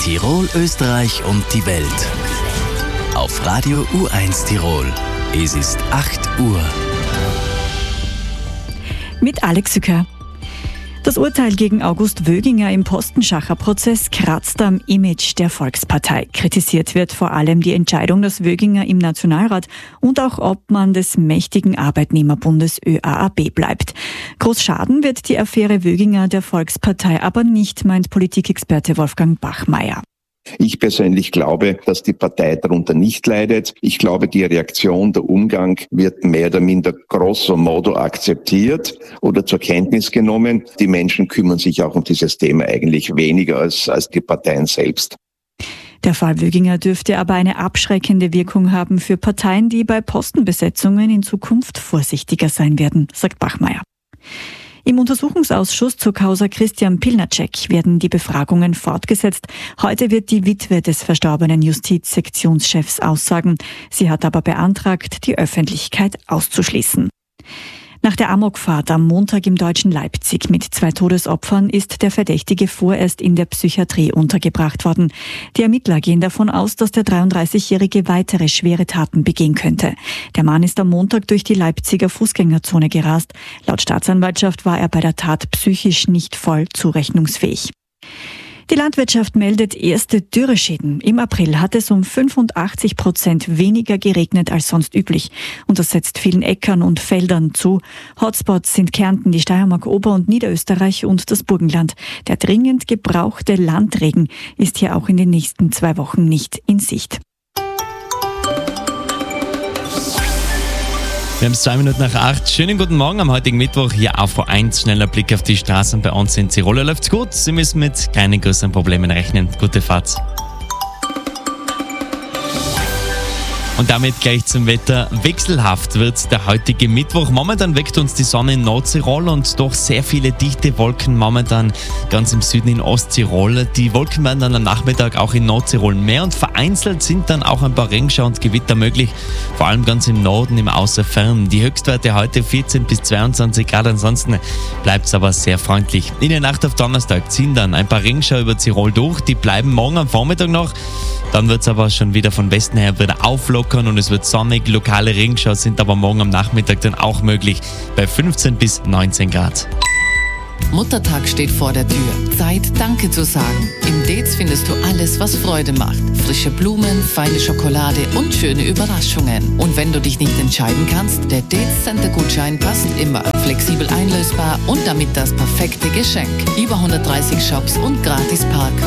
Tirol, Österreich und die Welt. Auf Radio U1 Tirol. Es ist 8 Uhr. Mit Alex Sücker. Das Urteil gegen August Wöginger im Postenschacher-Prozess kratzt am Image der Volkspartei. Kritisiert wird vor allem die Entscheidung, dass Wöginger im Nationalrat und auch Obmann des mächtigen Arbeitnehmerbundes ÖAAB bleibt. Groß schaden wird die Affäre Wöginger der Volkspartei aber nicht, meint Politikexperte Wolfgang Bachmeier. Ich persönlich glaube, dass die Partei darunter nicht leidet. Ich glaube, die Reaktion, der Umgang wird mehr oder minder grosso modo akzeptiert oder zur Kenntnis genommen. Die Menschen kümmern sich auch um dieses Thema eigentlich weniger als die Parteien selbst. Der Fall Wöginger dürfte aber eine abschreckende Wirkung haben für Parteien, die bei Postenbesetzungen in Zukunft vorsichtiger sein werden, sagt Bachmeier. Im Untersuchungsausschuss zur Causa Christian Pilnacek werden die Befragungen fortgesetzt. Heute wird die Witwe des verstorbenen Justizsektionschefs aussagen. Sie hat aber beantragt, die Öffentlichkeit auszuschließen. Nach der Amokfahrt am Montag im deutschen Leipzig mit 2 Todesopfern ist der Verdächtige vorerst in der Psychiatrie untergebracht worden. Die Ermittler gehen davon aus, dass der 33-Jährige weitere schwere Taten begehen könnte. Der Mann ist am Montag durch die Leipziger Fußgängerzone gerast. Laut Staatsanwaltschaft war er bei der Tat psychisch nicht voll zurechnungsfähig. Die Landwirtschaft meldet erste Dürreschäden. Im April hat es um 85% weniger geregnet als sonst üblich. Und das setzt vielen Äckern und Feldern zu. Hotspots sind Kärnten, die Steiermark, Ober- und Niederösterreich und das Burgenland. Der dringend gebrauchte Landregen ist hier auch in den nächsten 2 Wochen nicht in Sicht. Wir haben es 2 Minuten nach 8. Schönen guten Morgen am heutigen Mittwoch. Hier auf V1. Schneller Blick auf die Straßen bei uns in Tirol. Läuft's gut. Sie müssen mit keinen größeren Problemen rechnen. Gute Fahrt. Und damit gleich zum Wetter. Wechselhaft wird der heutige Mittwoch. Momentan weckt uns die Sonne in Nordtirol und doch sehr viele dichte Wolken momentan ganz im Süden in Osttirol. Die Wolken werden dann am Nachmittag auch in Nordtirol mehr und vereinzelt sind dann auch ein paar Regenschauer und Gewitter möglich. Vor allem ganz im Norden, im Außerfern. Die Höchstwerte heute 14 bis 22 Grad. Ansonsten bleibt es aber sehr freundlich. In der Nacht auf Donnerstag ziehen dann ein paar Regenschauer über Tirol durch. Die bleiben morgen am Vormittag noch. Dann wird es aber schon wieder von Westen her wieder auflockern und es wird sonnig. Lokale Regenschauer sind aber morgen am Nachmittag dann auch möglich bei 15 bis 19 Grad. Muttertag steht vor der Tür. Zeit, Danke zu sagen. Im Dez findest du alles, was Freude macht. Frische Blumen, feine Schokolade und schöne Überraschungen. Und wenn du dich nicht entscheiden kannst, der Dez-Center-Gutschein passt immer. Flexibel einlösbar und damit das perfekte Geschenk. Über 130 Shops und Gratis Park.